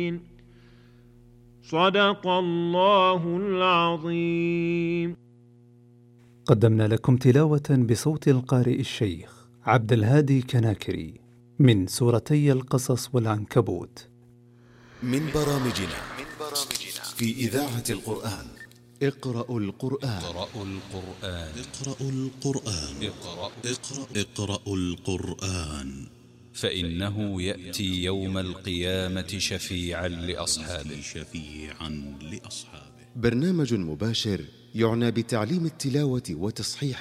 صدق الله العظيم. قدمنا لكم تلاوة بصوت القارئ الشيخ عبد الهادي كناكري من سورتي القصص والعنكبوت. من برامجنا في إذاعة القرآن. اقرأوا القرآن. اقرأوا القرآن فإنه يأتي يوم القيامة شفيعا لأصحابه. برنامج مباشر يعنى بتعليم التلاوة وتصحيح